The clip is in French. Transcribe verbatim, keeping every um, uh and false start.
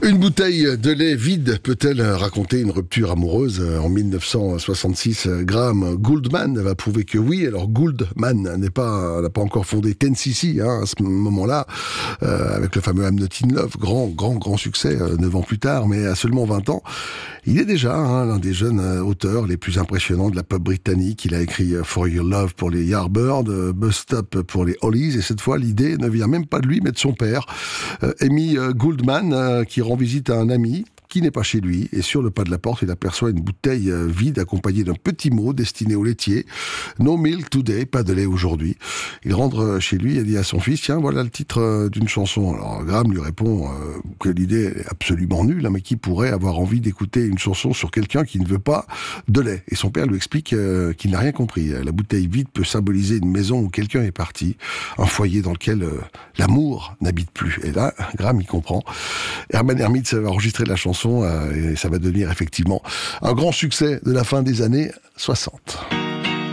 Une bouteille de lait vide peut-elle raconter une rupture amoureuse? En mille neuf cent soixante-six, Graham Gouldman va prouver que oui. Alors Gouldman n'est pas, n'a pas encore fondé Ten C C hein, à ce moment-là, euh, avec le fameux I'm Not In Love, grand, grand, grand succès, euh, neuf ans plus tard, mais à seulement vingt ans. Il est déjà hein, l'un des jeunes euh, auteurs les plus impressionnants de la pop britannique. Il a écrit euh, For Your Love pour les Yardbirds, euh, Bus Stop pour les Hollies, et cette fois l'idée ne vient même pas de lui, mais de son père, euh, Amy euh, Gouldman, euh, qui rend visite à un ami qui n'est pas chez lui, et sur le pas de la porte, il aperçoit une bouteille vide accompagnée d'un petit mot destiné au laitier. No milk today, pas de lait aujourd'hui. Il rentre chez lui et dit à son fils, tiens, voilà le titre d'une chanson. Alors Graham lui répond euh, que l'idée est absolument nulle, hein, mais qui pourrait avoir envie d'écouter une chanson sur quelqu'un qui ne veut pas de lait. Et son père lui explique euh, qu'il n'a rien compris. La bouteille vide peut symboliser une maison où quelqu'un est parti, un foyer dans lequel euh, l'amour n'habite plus. Et là, Graham y comprend. Herman Hermits va enregistrer la chanson et ça va devenir effectivement un grand succès de la fin des années soixante.